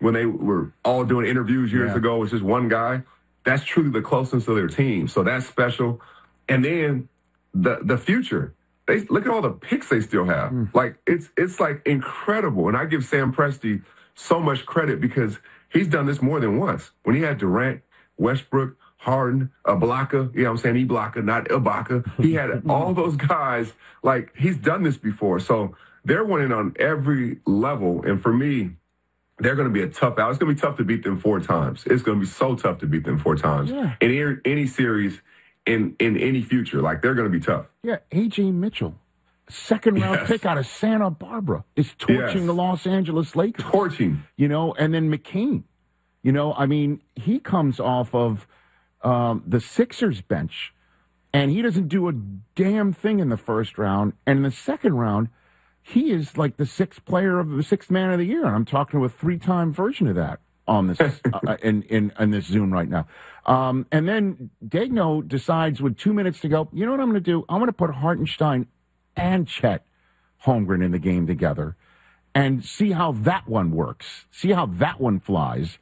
when they were all doing interviews years ago, it's just one guy. That's truly the closeness of their team. So that's special. And then the future. They look at all the picks they still have. Like it's like incredible. And I give Sam Presti so much credit because he's done this more than once. When he had Durant, Westbrook, Harden, Ibaka, you know what I'm saying? Ibaka, not Ibaka. He had all those guys. Like, he's done this before. So they're winning on every level. And for me, they're going to be a tough out. It's going to be tough to beat them 4 times. It's going to be so tough to beat them 4 times in any series in any future. Like, they're going to be tough. Yeah, A.J. Mitchell, second-round pick out of Santa Barbara, is torching the Los Angeles Lakers. Torching. You know, and then McCain. You know, I mean, he comes off of the Sixers bench, and he doesn't do a damn thing in the first round. And in the second round, he is like the sixth man of the year. And I'm talking to a 3-time version of that on this in this Zoom right now. And then Degno decides with 2 minutes to go, you know what I'm going to do? I'm going to put Hartenstein and Chet Holmgren in the game together and see how that one works, see how that one flies.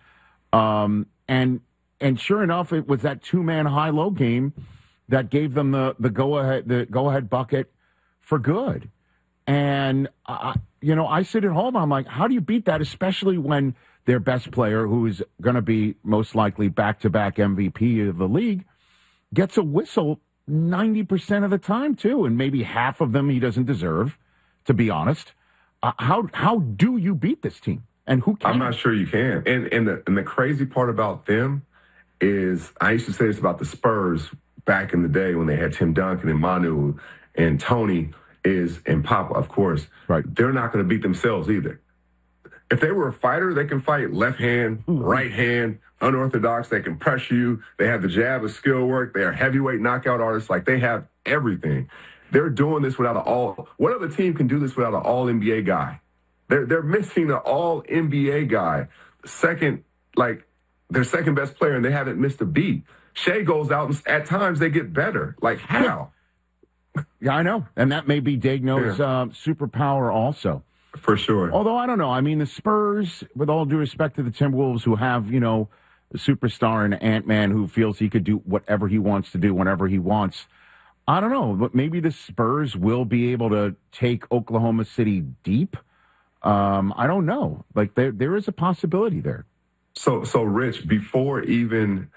And sure enough, it was that 2-man high-low game that gave them the go-ahead bucket for good. And, I sit at home, I'm like, how do you beat that, especially when their best player, who is going to be most likely back-to-back MVP of the league, gets a whistle 90% of the time, too, and maybe half of them he doesn't deserve, to be honest. How do you beat this team? And who can? I'm not sure you can. And the crazy part about them is, I used to say this about the Spurs back in the day when they had Tim Duncan and Manu and Tony and Pop, of course. Right. They're not going to beat themselves either. If they were a fighter, they can fight left hand, right hand, unorthodox. They can pressure you. They have the jab of skill work. They are heavyweight knockout artists. Like, they have everything. They're doing this without what other team can do this without an all-NBA guy? They're missing an all-NBA guy. Their second best player, and they haven't missed a beat. Shea goes out, and at times they get better. Like, how? Yeah, I know. And that may be Degno's superpower also. For sure. Although, I don't know. I mean, the Spurs, with all due respect to the Timberwolves, who have, the superstar and Ant-Man who feels he could do whatever he wants to do whenever he wants. I don't know. But maybe the Spurs will be able to take Oklahoma City deep. I don't know. Like, there is a possibility there. So Rich, before the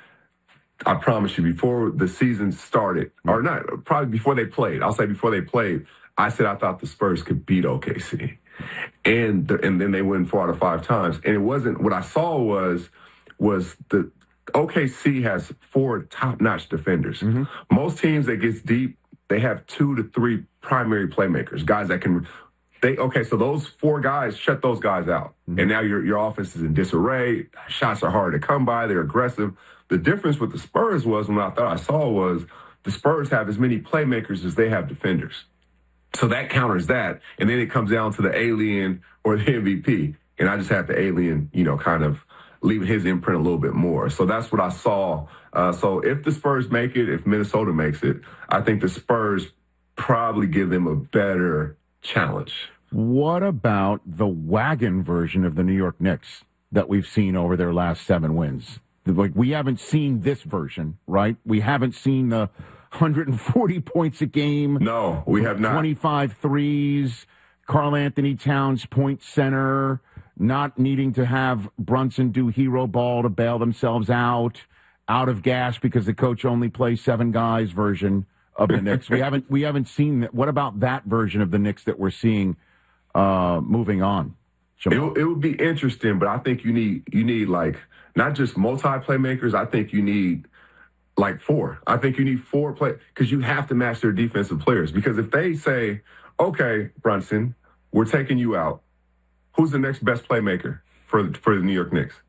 season started, or not, probably before they played, I'll say before they played, I said I thought the Spurs could beat OKC. And then they win 4 out of 5 times. And it wasn't, what I saw was the OKC has 4 top-notch defenders. Mm-hmm. Most teams that gets deep, they have 2 to 3 primary playmakers, guys that can... so those 4 guys, shut those guys out. Mm-hmm. And now your offense is in disarray. Shots are hard to come by. They're aggressive. The difference with the Spurs was, what I thought I saw was, the Spurs have as many playmakers as they have defenders. So that counters that. And then it comes down to the alien or the MVP. And I just had the alien, kind of leaving his imprint a little bit more. So that's what I saw. So if the Spurs make it, if Minnesota makes it, I think the Spurs probably give them a better challenge. What about the wagon version of the New York Knicks that we've seen over their last 7 wins? Like, we haven't seen this version, right? We haven't seen the 140 points a game. No, we have not. 25 threes, Karl Anthony Towns, point center, not needing to have Brunson do hero ball to bail themselves out of gas because the coach only plays 7 guys version of the Knicks. We haven't seen that. What about that version of the Knicks that we're seeing moving on? It would be interesting, but I think you need like not just multi-playmakers. I think you need like 4. I think you need 4 because you have to match their defensive players. Because if they say, okay, Brunson, we're taking you out, who's the next best playmaker for the New York Knicks?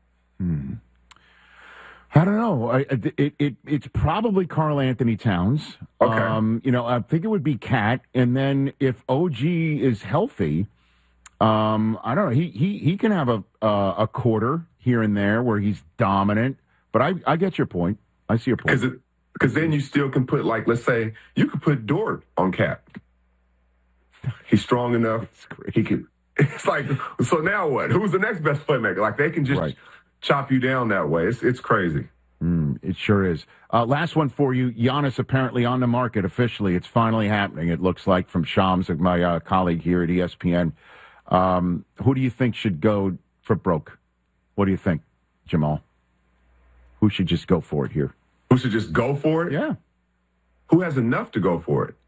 I don't know. It's probably Karl Anthony Towns. Okay. I think it would be Cat. And then if OG is healthy, I don't know. He can have a quarter here and there where he's dominant. But I get your point. I see your point. Because then you still can put, like, let's say you could put Dort on Cat. He's strong enough. He could. It's like, so now what? Who's the next best playmaker? Like, they can just chop you down that way. It's crazy. It sure is. Last one for you. Giannis apparently on the market officially. It's finally happening, it looks like, from Shams, my colleague here at ESPN. Who do you think should go for broke? What do you think, Jamal? Who should just go for it here? Who should just go for it? Yeah. Who has enough to go for it?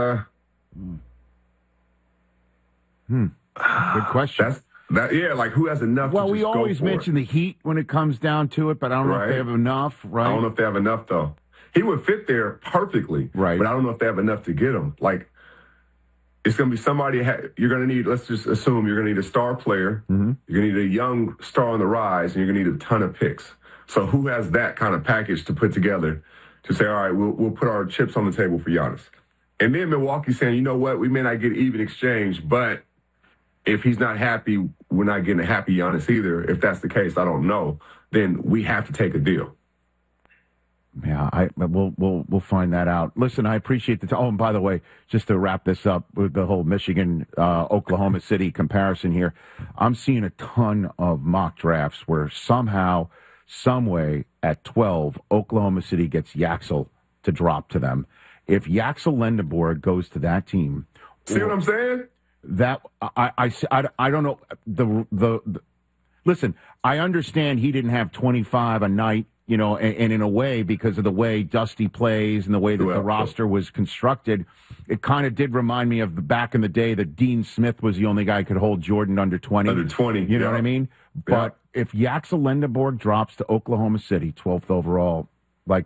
Good question. Like, who has enough well, to just go for it? we always mention the Heat when it comes down to it, but I don't know if they have enough, right? I don't know if they have enough, though. He would fit there perfectly, right? But I don't know if they have enough to get him. Like, it's going to be somebody you're going to need, let's just assume you're going to need a star player. Mm-hmm. You're going to need a young star on the rise, and you're going to need a ton of picks. So who has that kind of package to put together to say, all right, we'll put our chips on the table for Giannis? And then Milwaukee saying, you know what, we may not get even exchange, but if he's not happy, we're not getting a happy Giannis either. If that's the case, I don't know. Then we have to take a deal. Yeah, we'll find that out. Listen, I appreciate the time. Oh, and by the way, just to wrap this up with the whole Michigan, Oklahoma City comparison here, I'm seeing a ton of mock drafts where somehow, some way, at 12, Oklahoma City gets Yaxel to drop to them. If Yaxel Lendeborg goes to that team, see what I'm saying? That I don't know the listen. I understand he didn't have 25 a night, you know, and in a way because of the way Dusty plays and the way that the roster was constructed, it kind of did remind me of the back in the day that Dean Smith was the only guy who could hold Jordan under 20. Under 20, you know what I mean? But if Yaxel Lendeborg drops to Oklahoma City, 12th overall, like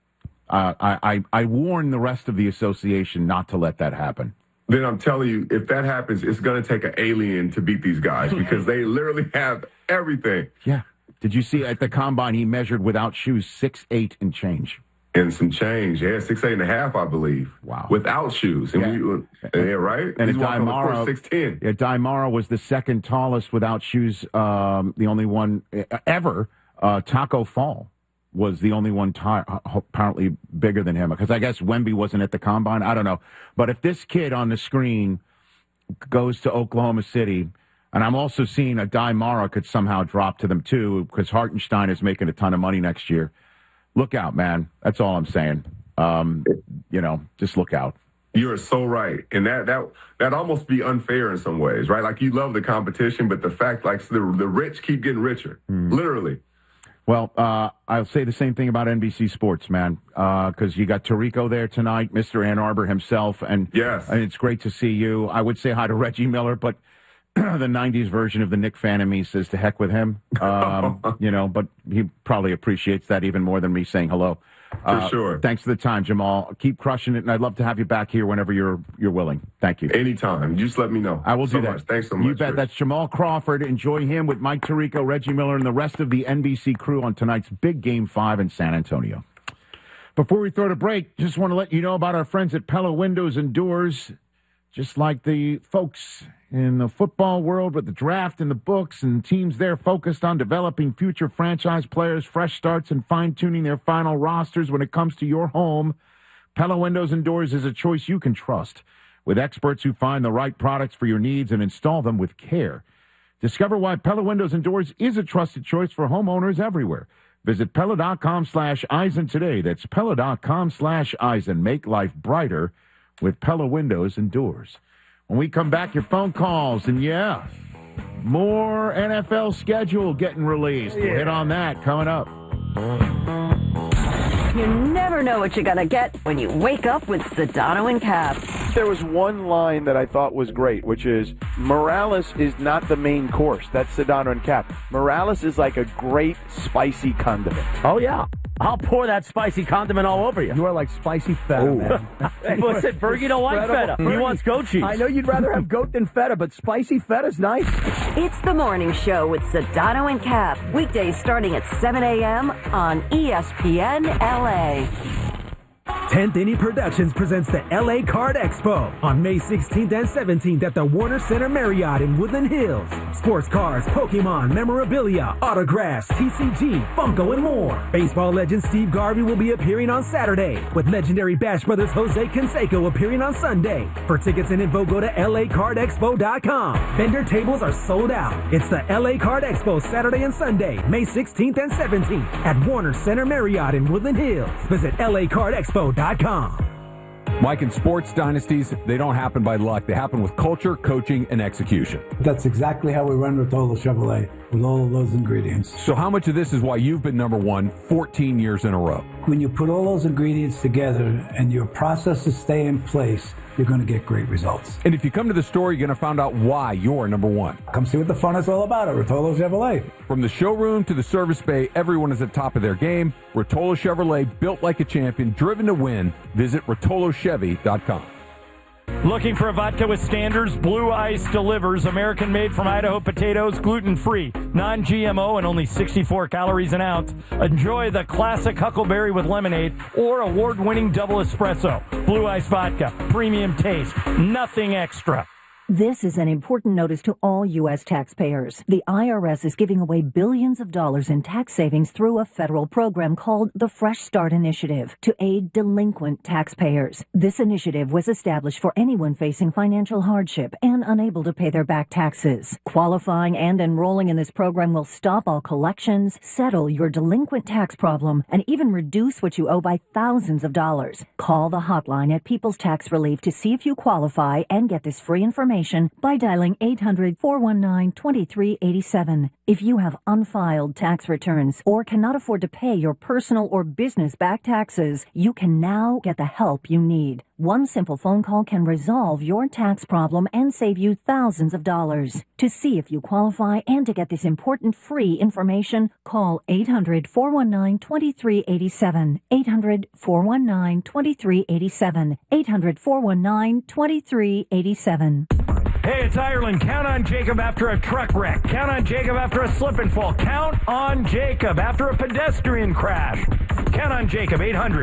I warn the rest of the association not to let that happen. Then I'm telling you, if that happens, it's going to take an alien to beat these guys because they literally have everything. Yeah. Did you see at the combine he measured without shoes 6'8" and change? And some change. Yeah, 6'8.5", I believe. Wow. Without shoes. And right? And He's walking on the court 6'10". Yeah, Di Mara was the second tallest without shoes, the only one ever. Taco Fall was the only one apparently bigger than him. Because I guess Wemby wasn't at the combine. I don't know. But if this kid on the screen goes to Oklahoma City, and I'm also seeing a Di Mara could somehow drop to them too, because Hartenstein is making a ton of money next year. Look out, man. That's all I'm saying. Just look out. You're so right. And that almost be unfair in some ways, right? Like, you love the competition, but the fact, like, the rich keep getting richer, literally. Well, I'll say the same thing about NBC Sports, man, because you got Tirico there tonight, Mr. Ann Arbor himself, and it's great to see you. I would say hi to Reggie Miller, but the 90s version of the Nick fan in me says to heck with him, but he probably appreciates that even more than me saying hello. For sure. Thanks for the time, Jamal. Keep crushing it, and I'd love to have you back here whenever you're willing. Thank you. Anytime. Just let me know. I will do that. Much. Thanks so much. You bet. Chris. That's Jamal Crawford. Enjoy him with Mike Tirico, Reggie Miller, and the rest of the NBC crew on tonight's big Game 5 in San Antonio. Before we throw to break, just want to let you know about our friends at Pella Windows and Doors. Just like the folks in the football world with the draft in the books and teams there focused on developing future franchise players, fresh starts, and fine-tuning their final rosters when it comes to your home, Pella Windows and Doors is a choice you can trust, with experts who find the right products for your needs and install them with care. Discover why Pella Windows and Doors is a trusted choice for homeowners everywhere. Visit Pella.com/Eisen today. That's Pella.com/Eisen. Make life brighter with Pella Windows and Doors. When we come back, your phone calls, and more NFL schedule getting released. We'll hit on that coming up. You never know what you're going to get when you wake up with Sedano and Cap. There was one line that I thought was great, which is, Morales is not the main course. That's Sedano and Cap. Morales is like a great spicy condiment. Oh, yeah. I'll pour that spicy condiment all over you. You are like spicy feta, man. Listen, Fergie don't like feta. He wants goat cheese. I know you'd rather have goat than feta, but spicy feta's nice. It's the morning show with Sedano and Cap. Weekdays starting at 7 a.m. on ESPN LA. 10th Inning Productions presents the LA Card Expo on May 16th and 17th at the Warner Center Marriott in Woodland Hills. Sports cards, Pokemon, memorabilia, autographs, TCG, Funko, and more. Baseball legend Steve Garvey will be appearing on Saturday, with legendary Bash Brothers Jose Canseco appearing on Sunday. For tickets and info, go to lacardexpo.com. Vendor tables are sold out. It's the LA Card Expo Saturday and Sunday, May 16th and 17th at Warner Center Marriott in Woodland Hills. Visit lacardexpo.com. Mike, in sports dynasties, they don't happen by luck. They happen with culture, coaching, and execution. That's exactly how we run Rotolo Chevrolet, with all of those ingredients. So how much of this is why you've been number one 14 years in a row? When you put all those ingredients together and your processes stay in place, you're going to get great results. And if you come to the store, you're going to find out why you're number one. Come see what the fun is all about at Rotolo Chevrolet. From the showroom to the service bay, everyone is at the top of their game. Rotolo Chevrolet, built like a champion, driven to win. Visit RotoloChevy.com. Looking for a vodka with standards? Blue Ice delivers. American-made from Idaho potatoes, gluten-free, non-GMO, and only 64 calories an ounce. Enjoy the classic Huckleberry with lemonade or award-winning double espresso. Blue Ice vodka, premium taste, nothing extra. This is an important notice to all U.S. taxpayers. The IRS is giving away billions of dollars in tax savings through a federal program called the Fresh Start Initiative to aid delinquent taxpayers. This initiative was established for anyone facing financial hardship and unable to pay their back taxes. Qualifying and enrolling in this program will stop all collections, settle your delinquent tax problem, and even reduce what you owe by thousands of dollars. Call the hotline at People's Tax Relief to see if you qualify and get this free information by dialing 800-419-2387. If you have unfiled tax returns or cannot afford to pay your personal or business back taxes, you can now get the help you need. One simple phone call can resolve your tax problem and save you thousands of dollars. To see if you qualify and to get this important free information, call 800-419-2387. 800-419-2387. 800-419-2387. Hey, it's Ireland. Count on Jacob after a truck wreck. Count on Jacob after a slip and fall. Count on Jacob after a pedestrian crash. Count on Jacob,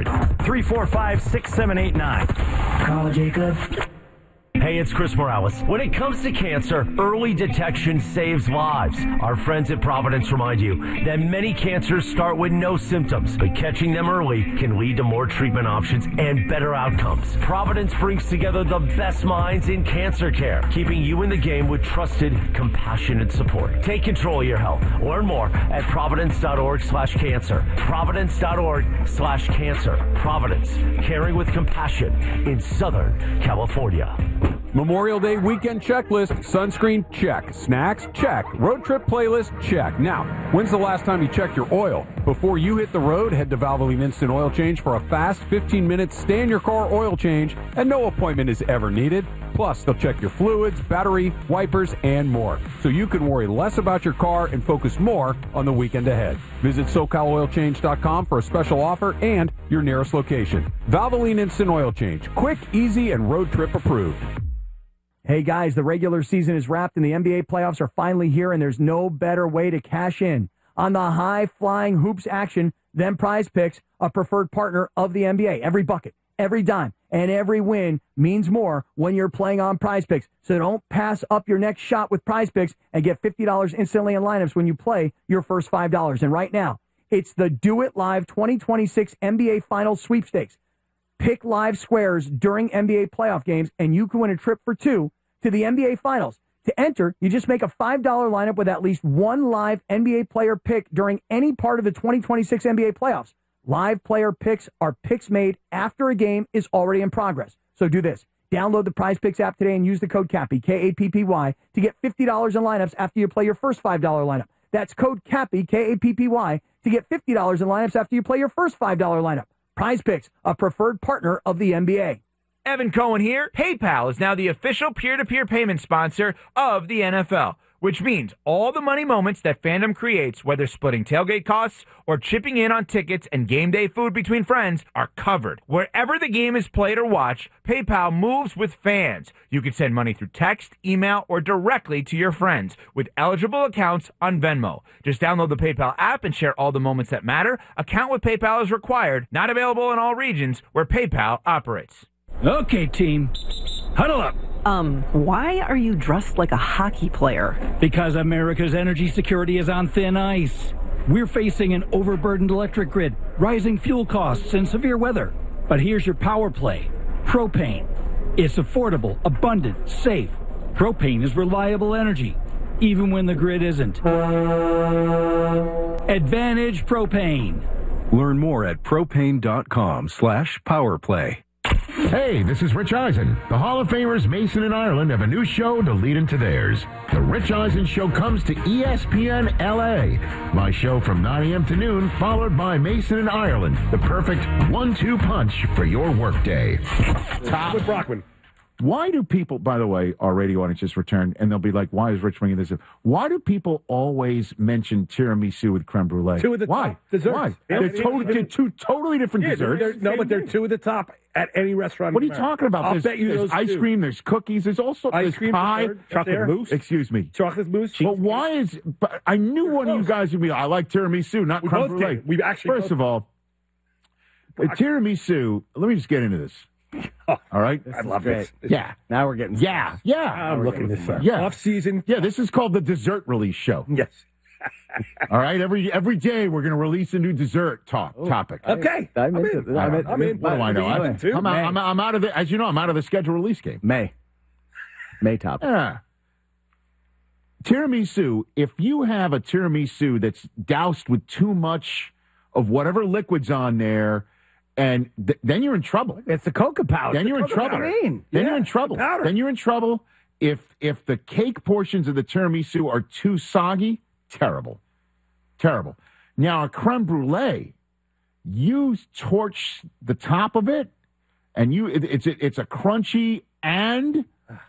800-345-6789. Call Jacob. Hey, it's Chris Morales. When it comes to cancer, early detection saves lives. Our friends at Providence remind you that many cancers start with no symptoms, but catching them early can lead to more treatment options and better outcomes. Providence brings together the best minds in cancer care, keeping you in the game with trusted, compassionate support. Take control of your health. Learn more at providence.org/cancer. Providence.org/cancer. Providence, caring with compassion in Southern California. Memorial Day weekend checklist. Sunscreen, check. Snacks, check. Road trip playlist, check. Now, when's the last time you checked your oil? Before you hit the road, head to Valvoline Instant Oil Change for a fast 15-minute stay-in-your-car oil change, and no appointment is ever needed. Plus, they'll check your fluids, battery, wipers, and more, so you can worry less about your car and focus more on the weekend ahead. Visit SoCalOilChange.com for a special offer and your nearest location. Valvoline Instant Oil Change. Quick, easy, and road trip approved. Hey guys, the regular season is wrapped and the NBA playoffs are finally here, and there's no better way to cash in on the high-flying hoops action than Prize Picks, a preferred partner of the NBA. Every bucket, every dime, and every win means more when you're playing on Prize Picks. So don't pass up your next shot with Prize Picks and get $50 instantly in lineups when you play your first $5. And right now, it's the Do It Live 2026 NBA Finals Sweepstakes. Pick live squares during NBA playoff games, and you can win a trip for two to the NBA Finals. To enter, you just make a $5 lineup with at least one live NBA player pick during any part of the 2026 NBA playoffs. Live player picks are picks made after a game is already in progress. So do this. Download the Prize Picks app today and use the code CAPPY, K-A-P-P-Y, to get $50 in lineups after you play your first $5 lineup. That's code CAPPY, K-A-P-P-Y, to get $50 in lineups after you play your first $5 lineup. Prize Picks, a preferred partner of the NBA. Evan Cohen here. PayPal is now the official peer-to-peer payment sponsor of the NFL. which means all the money moments that fandom creates, whether splitting tailgate costs or chipping in on tickets and game day food between friends, are covered. Wherever the game is played or watched, PayPal moves with fans. You can send money through text, email, or directly to your friends with eligible accounts on Venmo. Just download the PayPal app and share all the moments that matter. Account with PayPal is required, not available in all regions where PayPal operates. Okay, team. Huddle up. Why are you dressed like a hockey player? Because America's energy security is on thin ice. We're facing an overburdened electric grid, rising fuel costs, and severe weather. But here's your power play. Propane. It's affordable, abundant, safe. Propane is reliable energy, even when the grid isn't. Advantage Propane. Learn more at propane.com/powerplay. Hey, this is Rich Eisen. The Hall of Famers Mason and Ireland have a new show to lead into theirs. The Rich Eisen Show comes to ESPN LA. My show from 9 a.m. to noon, followed by Mason and Ireland. The perfect 1-2 punch for your workday. Top with Brockman. Why do people, by the way, our radio audience just returned, and they'll be like, why is Rich bringing this up? Why do people always mention tiramisu with creme brulee? Two of the top desserts. Why? Yeah, They're two totally different desserts. But they're two of the top at any restaurant. What are you talking about? I'll bet you there's ice cream, there's cookies, there's also ice there's cream, pie. chocolate mousse. Excuse me. Chocolate mousse. But why is, but I knew one of you guys would be, I like tiramisu, not creme brulee. We actually First of all, tiramisu, let me just get into this. All right? I love this. Yeah. Now we're getting Yeah. I'm looking this up. Yeah. Off season. Yeah, this is called the dessert release show. Yes. All right, every day we're going to release a new dessert topic. Okay. I'm in. What do I know? I'm out of the, as you know, I'm out of the schedule release game. May topic. Yeah. Tiramisu, if you have a tiramisu that's doused with too much of whatever liquid's on there, and then you're in trouble. It's the cocoa powder. Then you're in trouble. Then you're in trouble. Then you're in trouble if the cake portions of the tiramisu are too soggy. Terrible. Now, a creme brulee, you torch the top of it, and it's a crunchy and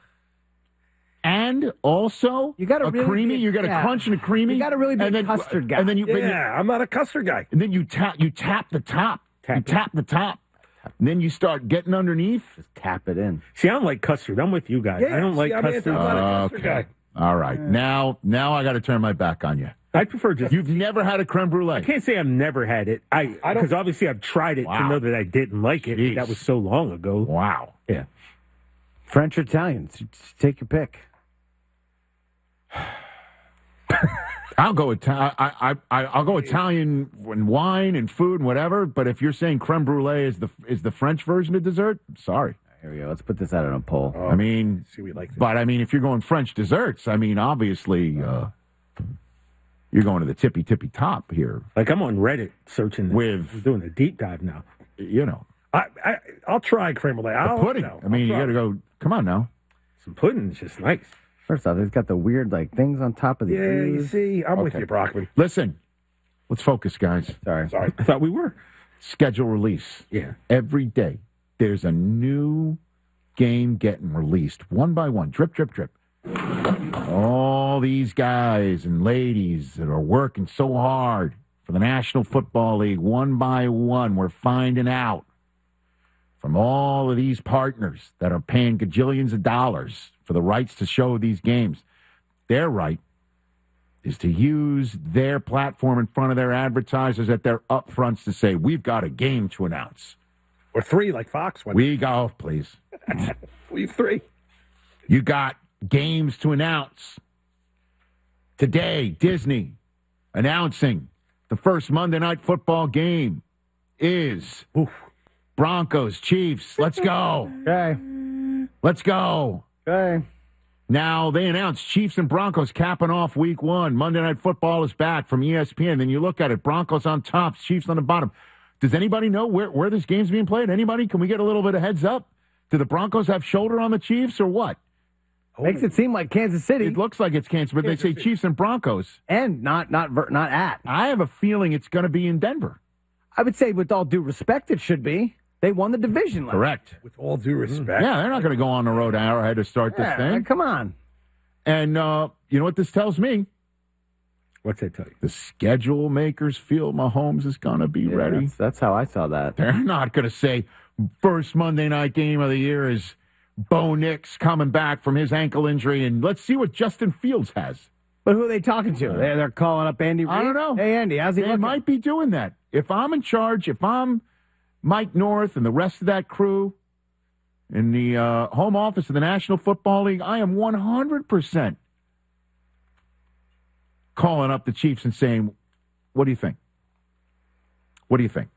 also you got a really creamy. You got a crunch and a creamy. You got to really be a custard guy. And then I'm not a custard guy. And then you tap the top. You tap the top. And then you start getting underneath. Just tap it in. See, I'm like custard. I'm with you guys. I don't like custard. I'm not a custard guy. All right. Now I got to turn my back on you. I prefer just. You've never had a creme brulee. I can't say I've never had it. Because obviously I've tried it to know that I didn't like it. Jeez. That was so long ago. Wow. Yeah. French or Italian? Take your pick. I'll go I'll go Italian and wine and food and whatever. But if you're saying creme brulee is the French version of dessert, sorry. Here we go. Let's put this out on a poll. I mean, but I mean, if you're going French desserts, I mean, obviously, you're going to the tippy top here. Like I'm on Reddit searching with doing a deep dive now. You know, I'll try creme brulee. Pudding. I mean, you got to go. Come on now. Some pudding is just nice. First off, it's got the weird things on top of the you see, I'm with you, Brockman. Listen, let's focus, guys. Sorry. I thought we were. Schedule release. Yeah. Every day, there's a new game getting released, one by one, drip. All these guys and ladies that are working so hard for the National Football League, one by one, we're finding out from all of these partners that are paying gajillions of dollars for the rights to show these games. Their right is to use their platform in front of their advertisers at their upfronts to say, we've got a game to announce. Or three, like Fox. We go, please. We have three. You got games to announce. Today, Disney announcing the first Monday Night Football game is Broncos, Chiefs. Let's go. Okay. Let's go. Okay. Now, they announced Chiefs and Broncos capping off week one. Monday Night Football is back from ESPN. Then you look at it, Broncos on top, Chiefs on the bottom. Does anybody know where this game's being played? Anybody? Can we get a little bit of heads up? Do the Broncos have shoulder on the Chiefs or what? Makes it seem like Kansas City. It looks like it's Kansas, but they say Chiefs and Broncos. And not at. I have a feeling it's going to be in Denver. I would say, with all due respect, it should be. They won the division last. Correct. With all due respect. Yeah, they're not going to go on the road to Arrowhead to start this thing. Come on. And you know what this tells me? What's that tell you? The schedule makers feel Mahomes is going to be ready. That's how I saw that. They're not going to say first Monday night game of the year is Bo Nix coming back from his ankle injury, and let's see what Justin Fields has. But who are they talking to? They're calling up Andy Reid? I don't know. Hey, Andy, how's he They looking? might be doing that. If I'm in charge, if I'm Mike North and the rest of that crew in the home office of the National Football League, I am 100% calling up the Chiefs and saying, what do you think? What do you think?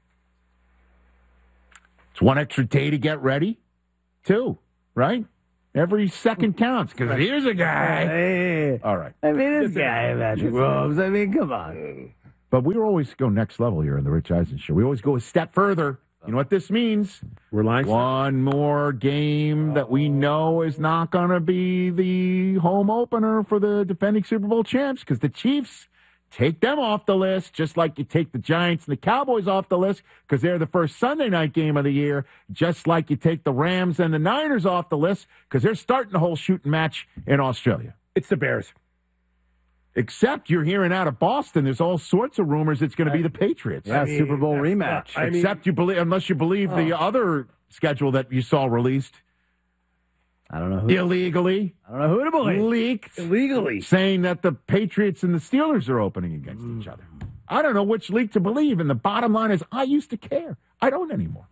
It's one extra day to get ready, too, right? Every second counts, because here's a guy. Hey. All right. I mean, this guy, Patrick Mahomes. I mean, come on. But we always go next level here on the Rich Eisen Show. We always go a step further. You know what this means? We're lying. One more game that we know is not going to be the home opener for the defending Super Bowl champs, because the Chiefs take them off the list, just like you take the Giants and the Cowboys off the list because they're the first Sunday night game of the year, just like you take the Rams and the Niners off the list because they're starting the whole shooting match in Australia. It's the Bears. Except you're hearing out of Boston, there's all sorts of rumors it's going to be the Patriots. Yeah, Super Bowl rematch. Except you believe, unless you believe the other schedule that you saw released. I don't know who. Illegally. I don't know who to believe. Leaked. Illegally. Saying that the Patriots and the Steelers are opening against each other. I don't know which leak to believe, and the bottom line is I used to care. I don't anymore.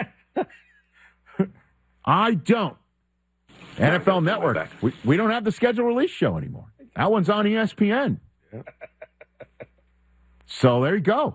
I don't. NFL Network. We don't have the schedule release show anymore. That one's on ESPN. So there you go.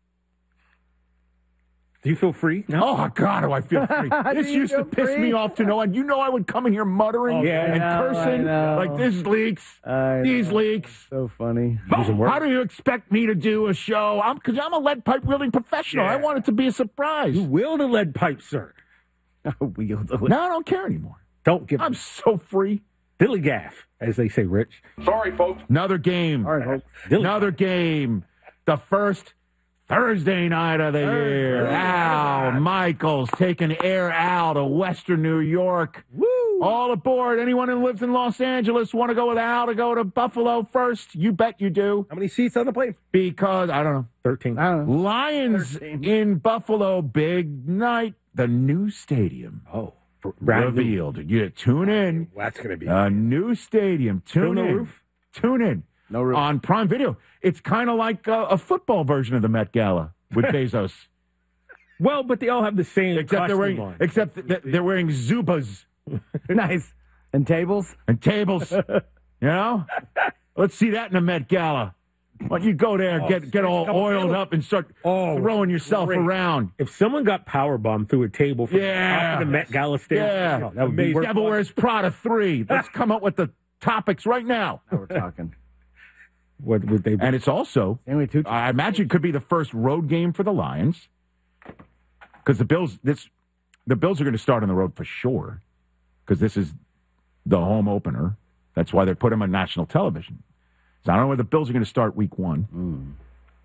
Do you feel free? No. Oh, God, do I feel free. This used to piss me off to no end. You know I would come in here muttering and cursing like this leaks, these leaks. So funny. How do you expect me to do a show? Because I'm a lead pipe wielding professional. I want it to be a surprise. You wield a lead pipe, sir. Wield a lead. No, I don't care anymore. Don't give. I'm so free. Billy Gaff, as they say, Rich. Sorry, folks. Another game. All right, folks. Another game. The first Thursday night of the year. Al Michaels taking Air Al to Western New York. Woo! All aboard. Anyone who lives in Los Angeles want to go with Al to go to Buffalo first? You bet you do. How many seats on the plane? Because, I don't know. 13. Lions 13. In Buffalo. Big night. The new stadium. Oh. Revealed. You tune in. That's going to be a new stadium. Tune in. Roof? Tune in. No roof. On Prime Video. It's kind of like a football version of the Met Gala with Bezos. Well, but they all have the same except they're wearing Zubas. Nice. And tables? And tables. You know? Let's see that in the Met Gala. Why don't you go there and get all oiled up and start throwing yourself around? If someone got powerbombed through a table from the Met Gala stage, that would be Devil Wears Prada 3. Let's come up with the topics right now. Now we're talking. What would they be? And it's also, I imagine, it could be the first road game for the Lions because the Bills are going to start on the road for sure because this is the home opener. That's why they put them on national television. So I don't know where the Bills are going to start week 1.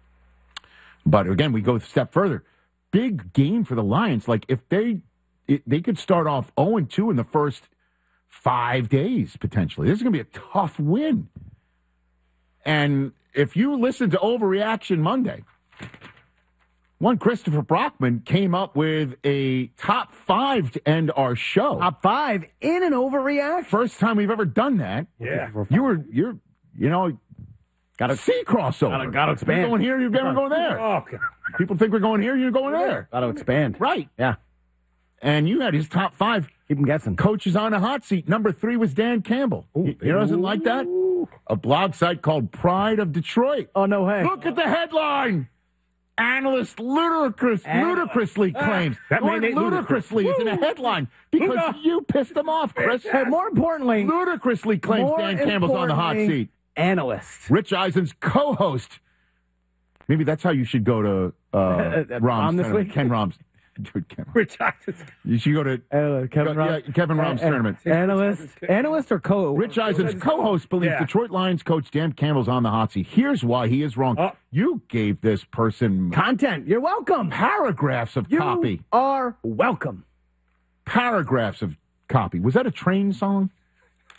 But again, we go a step further. Big game for the Lions. Like if they could start off 0-2 in the first 5 days, potentially. This is going to be a tough win. And if you listen to Overreaction Monday, one Christopher Brockman came up with a top 5 to end our show. Top 5 in an overreaction. First time we've ever done that. Yeah. Got to see crossover. Got to expand. You're going here, you're never going there. Oh, God. People think we're going here, you're going there. Got to expand. Right. Yeah. And you had his top 5. Keep them guessing. Coaches on the hot seat. Number 3 was Dan Campbell. He doesn't like that? A blog site called Pride of Detroit. Oh, no way. Look at the headline. Analyst ludicrously claims. That Word ludicrously is in a headline because you pissed them off, Chris. And more importantly, ludicrously claims Dan Campbell's on the hot seat. Analyst. Rich Eisen's co-host. Maybe that's how you should go to Rom's this week? Ken Rom's. Dude, Ken. Rich Eisen. You should go to Kevin Rom's tournament. Analyst or co-host? Rich Eisen's co-host believes Detroit Lions coach Dan Campbell's on the hot seat. Here's why he is wrong. You gave this person content. You're welcome. Paragraphs of copy. You are welcome. Paragraphs of copy. Was that a train song?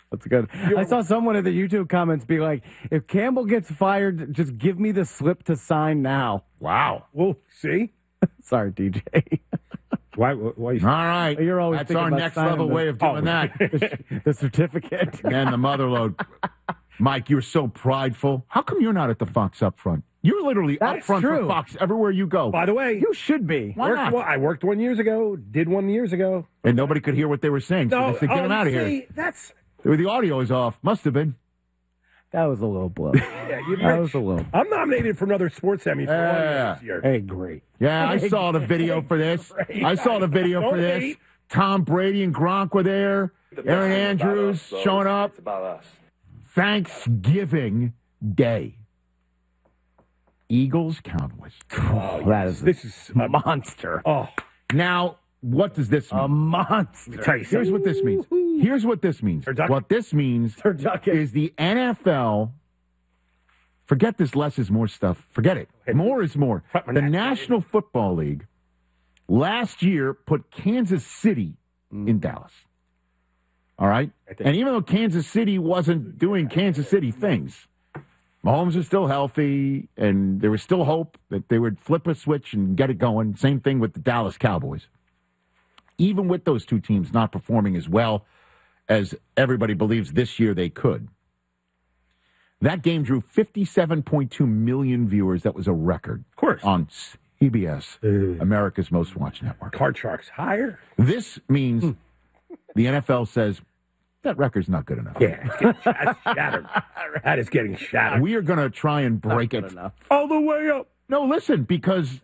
That's good. I saw someone in the YouTube comments be like, if Campbell gets fired, just give me the slip to sign now. Wow. Well, see? Sorry, DJ. Why All right. You're always That's thinking our about next signing level way of doing that. The certificate. And the motherload. Mike, you're so prideful. How come you're not at the Fox up front? You're literally up That's front true. for Fox everywhere you go. By the way, You should be. Why not? I worked 1 years ago, did 1 years ago. And nobody could hear what they were saying, so they said, get him out of here. That's The audio is off. Must have been. That was a low blow. yeah, That was a low. I'm nominated for another sports Emmy for Yeah. this year. Hey, great. Yeah, I saw the video for this. I saw the video for Don't this. hate. Tom Brady and Gronk were there. Aaron Andrews showing up. It's about us. Thanksgiving Day. Eagles, Cowboys. This is a monster. Oh, Now, what does this mean? A monster. Here's what this means. Here's what this means. What this means is the NFL. Forget this less is more stuff. Forget it. More is more. The National Football League last year put Kansas City in Dallas. All right? And even though Kansas City wasn't doing Kansas City things, Mahomes was still healthy, and there was still hope that they would flip a switch and get it going. Same thing with the Dallas Cowboys. Even with those two teams not performing as well as everybody believes this year they could. That game drew 57.2 million viewers. That was a record. Of course. On CBS, America's Most Watched Network. Card Sharks higher. This means the NFL says that record's not good enough. Yeah, that's shattered. That is getting shattered. We are going to try and break it all the way up. No, listen, because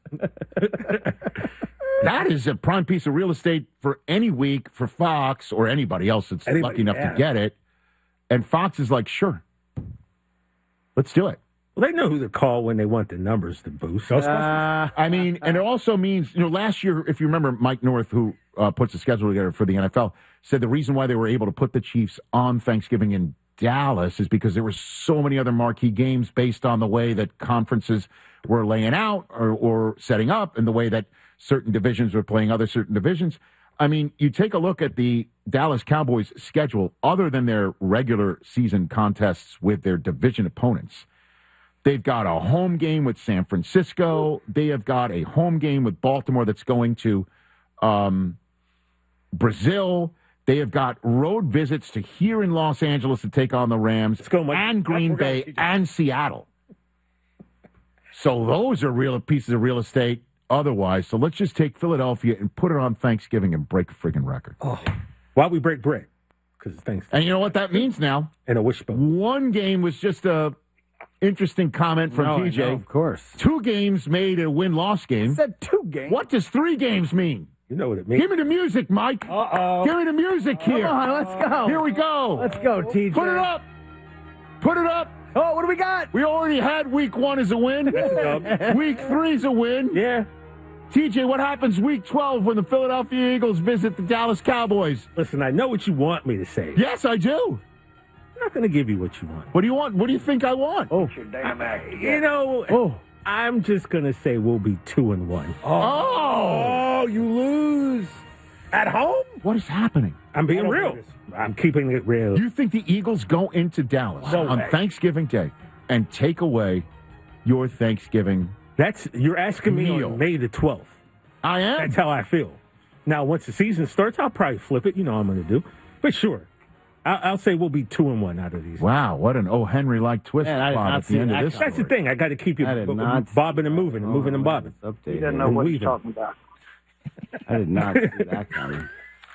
that is a prime piece of real estate for any week for Fox or anybody else that's lucky enough to get it. And Fox is like, sure, let's do it. Well, they know who to call when they want the numbers to boost. I mean, and it also means, last year, if you remember, Mike North, who puts the schedule together for the NFL, said the reason why they were able to put the Chiefs on Thanksgiving in Dallas is because there were so many other marquee games based on the way that conferences were laying out or setting up and the way that certain divisions were playing other certain divisions. I mean, you take a look at the Dallas Cowboys schedule, other than their regular season contests with their division opponents. They've got a home game with San Francisco. They have got a home game with Baltimore that's going to Brazil. They have got road visits to here in Los Angeles to take on the Rams and Green Bay and Seattle. So those are real pieces of real estate otherwise. So let's just take Philadelphia and put it on Thanksgiving and break a friggin' record. Oh, why we break bread? Because it's Thanksgiving. And you know what that means now? And a wishbone. One game was just a interesting comment from TJ. I know, of course. 2 games made a win-loss game. I said 2 games. What does 3 games mean? You know what it means. Give me the music, Mike. Uh-oh. Give me the music here. Come on, let's go. Here we go. Let's go, TJ. Put it up. Put it up. Oh, what do we got? We already had week 1 as a win. Week 3 is a win. Yeah. TJ, what happens week 12 when the Philadelphia Eagles visit the Dallas Cowboys? Listen, I know what you want me to say. Yes, I do. I'm not going to give you what you want. What do you want? What do you think I want? Oh, I'm just going to say we'll be 2-1. Oh, you lose at home? What is happening? I'm being real. I'm keeping it real. You think the Eagles go into Dallas on Thanksgiving Day and take away your Thanksgiving? You're asking me on May the 12th. I am. That's how I feel. Now, once the season starts, I'll probably flip it. You know what I'm going to do. But sure, I'll say we'll be 2-1 out of these. Wow, what an O. Henry-like twist at the end of this. That's the thing. I got to keep you bobbing and moving and bobbing. He doesn't know what he's talking about. I did not see that coming.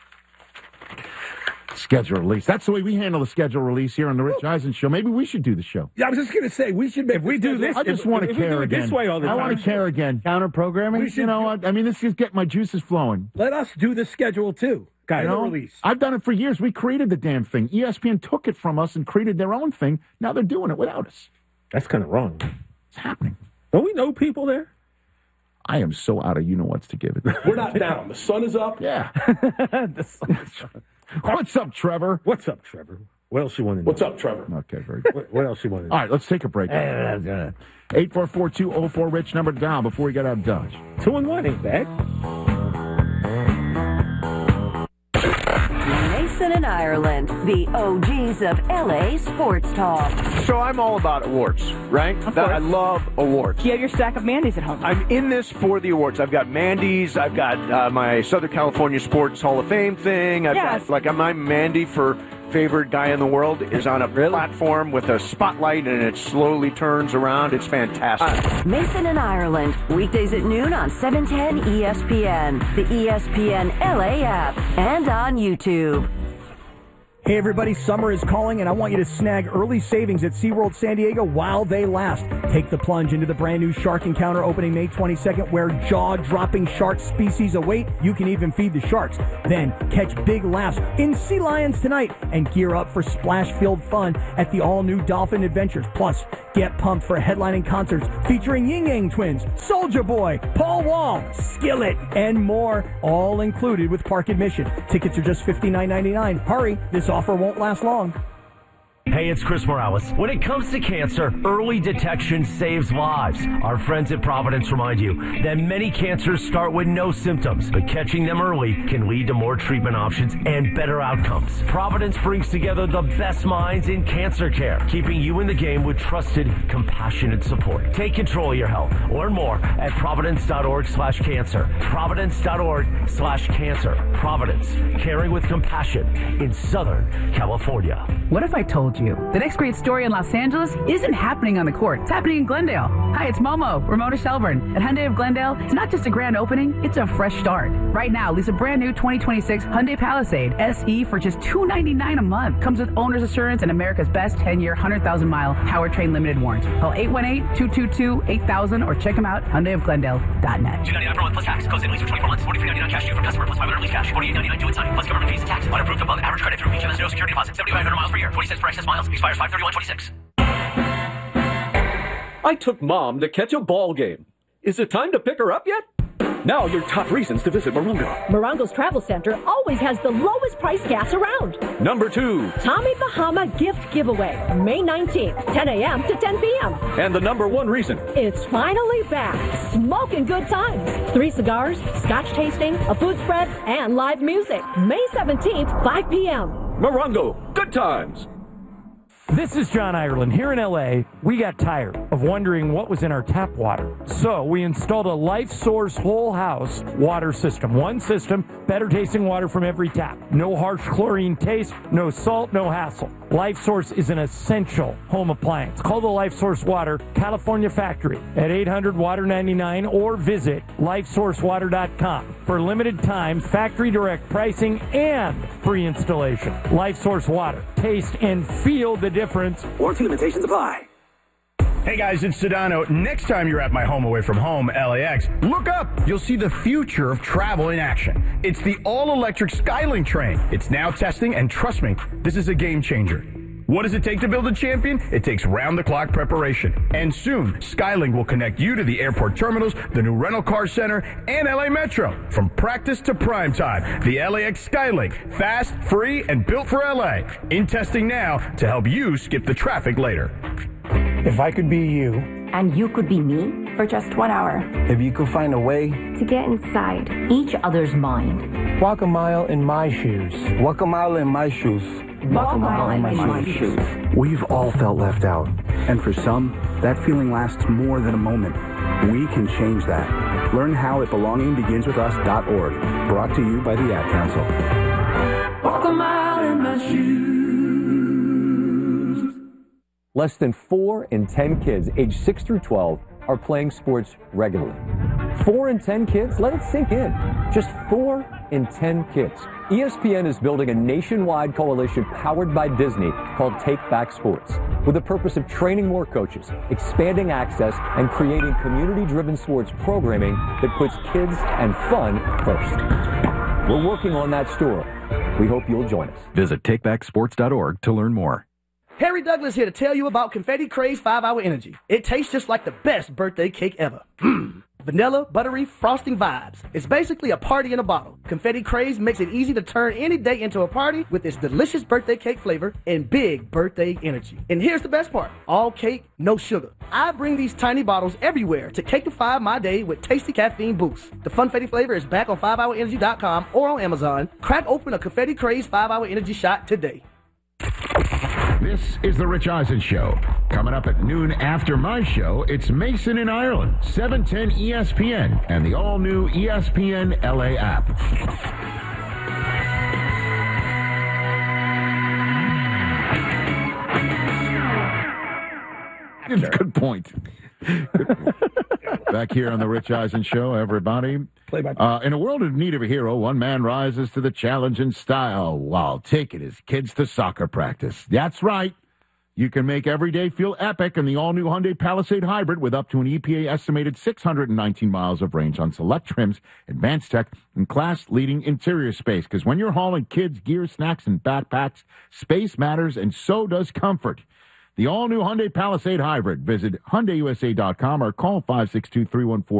Schedule release. That's the way we handle the schedule release here on the Rich Eisen Show. Maybe we should do the show. Yeah, I was just going to say, we should. If we do this, I just want to care again. This way all the time. I want to care again. Counter programming. You know what? I mean, this is get my juices flowing. Let us do the schedule too, guys. Release. I've done it for years. We created the damn thing. ESPN took it from us and created their own thing. Now they're doing it without us. That's kind of wrong. It's happening. Don't we know people there? I am so out of you-know-whats to give it. We're not down. The sun is up. Yeah. What's up, Trevor? What's up, Trevor? What else you want to know? What's up, Trevor? Okay, very good. What else you want to know? All right, let's take a break. 844-204-RICH, number down before we get out of Dodge. 2-1 ain't bad. May Mason and Ireland, the OGs of LA sports talk. So I'm all about awards, right? I love awards. You have your stack of Mandy's at home. I'm in this for the awards. I've got Mandy's. I've got my Southern California Sports Hall of Fame thing. I'm Mandy for favorite guy in the world is on a platform with a spotlight and it slowly turns around. It's fantastic. Mason and Ireland, weekdays at noon on 710 ESPN, the ESPN LA app, and on YouTube. Hey everybody, summer is calling and I want you to snag early savings at SeaWorld San Diego while they last. Take the plunge into the brand new Shark Encounter opening May 22nd where jaw-dropping shark species await. You can even feed the sharks. Then catch big laughs in Sea Lions tonight and gear up for splash-filled fun at the all-new Dolphin Adventures. Plus, get pumped for headlining concerts featuring Ying Yang Twins, Soulja Boy, Paul Wall, Skillet, and more, all included with park admission. Tickets are just $59.99. Hurry, this offer won't last long. Hey, it's Chris Morales. When it comes to cancer, early detection saves lives. Our friends at Providence remind you that many cancers start with no symptoms, but catching them early can lead to more treatment options and better outcomes. Providence brings together the best minds in cancer care, keeping you in the game with trusted, compassionate support. Take control of your health. Learn more at providence.org/cancer. Providence.org/cancer. Providence, caring with compassion in Southern California. What if I told you the next great story in Los Angeles isn't happening on the court? It's happening in Glendale. Hi, it's Momo, Ramona Shelburne. At Hyundai of Glendale, it's not just a grand opening, it's a fresh start. Right now, lease a brand new 2026 Hyundai Palisade SE for just $299 a month. Comes with owner's assurance and America's best 10-year, 100,000-mile powertrain limited warranty. Call 818-222-8000 or check them out, HyundaiofGlendale.net. $299 per month plus tax. Goes in lease for 24 months. $43.99 cash due from customer plus $500 lease cash. $48.99 due at signing plus government fees and tax. Unapproved above average credit through HMS. No security deposit. 7,500 miles per year. 20 cents per excess miles. Expires 5/31/26. I took Mom to catch a ball game. Is it time to pick her up yet? Now your top reasons to visit Morongo. Morongo's Travel Center always has the lowest price gas around. Number 2. Tommy Bahama Gift Giveaway, May 19th, 10 a.m. to 10 p.m. And the number 1 reason. It's finally back. Smoking good times. 3 cigars, scotch tasting, a food spread, and live music. May 17th, 5 p.m. Morongo, good times. This is John Ireland. Here in LA, we got tired of wondering what was in our tap water. So we installed a Life Source whole house water system. One system, better tasting water from every tap. No harsh chlorine taste, no salt, no hassle. Life Source is an essential home appliance. Call the Life Source Water California factory at 800-WATER-99 or visit lifesourcewater.com. For limited time, factory direct pricing and free installation. Life Source Water. Taste and feel the difference. Warranty limitations apply. Hey guys, it's Sedano. Next time you're at my home away from home, LAX, look up. You'll see the future of travel in action. It's the all-electric Skylink train. It's now testing, and trust me, this is a game changer. What does it take to build a champion? It takes round-the-clock preparation. And soon, Skylink will connect you to the airport terminals, the new rental car center, and LA Metro. From practice to prime time, the LAX Skylink. Fast, free, and built for LA. In testing now to help you skip the traffic later. If I could be you. And you could be me for just 1 hour. If you could find a way to get inside each other's mind. Walk a mile in my shoes. Walk a mile in my shoes. Walk a mile in my shoes. We've all felt left out. And for some, that feeling lasts more than a moment. We can change that. Learn how at belongingbeginswithus.org. Brought to you by the Ad Council. Walk a mile in my shoes. Less than 4 in 10 kids aged 6 through 12 are playing sports regularly. 4 in 10 kids? Let it sink in. Just 4 in 10 kids. ESPN is building a nationwide coalition powered by Disney called Take Back Sports, with the purpose of training more coaches, expanding access, and creating community-driven sports programming that puts kids and fun first. We're working on that story. We hope you'll join us. Visit takebacksports.org to learn more. Harry Douglas here to tell you about Confetti Craze 5-Hour Energy. It tastes just like the best birthday cake ever. Vanilla, buttery, frosting vibes. It's basically a party in a bottle. Confetti Craze makes it easy to turn any day into a party with its delicious birthday cake flavor and big birthday energy. And here's the best part. All cake, no sugar. I bring these tiny bottles everywhere to cake-ify my day with tasty caffeine boosts. The Funfetti flavor is back on 5hourenergy.com or on Amazon. Crack open a Confetti Craze 5-Hour Energy shot today. This is the Rich Eisen Show. Coming up at noon after my show, it's Mason in Ireland, 710 ESPN, and the all-new ESPN LA app. Good point. Back here on the Rich Eisen Show, everybody. In a world in need of a hero, one man rises to the challenge in style while taking his kids to soccer practice. That's right. You can make every day feel epic in the all-new Hyundai Palisade Hybrid with up to an EPA-estimated 619 miles of range on select trims, advanced tech, and class-leading interior space. Because when you're hauling kids, gear, snacks, and backpacks, space matters, and so does comfort. The all-new Hyundai Palisade Hybrid. Visit HyundaiUSA.com or call 562-314